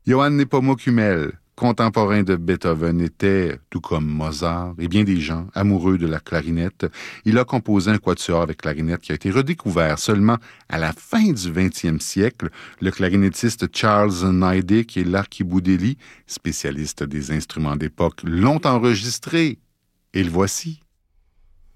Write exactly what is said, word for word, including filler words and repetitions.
Johann Nepomuk Hummel, contemporain de Beethoven, était, tout comme Mozart et bien des gens, amoureux de la clarinette. Il a composé un quatuor avec clarinette qui a été redécouvert seulement à la fin du vingtième siècle. Le clarinettiste Charles Neidig et l'Archiboudeli, spécialiste des instruments d'époque, l'ont enregistré. Et le voici.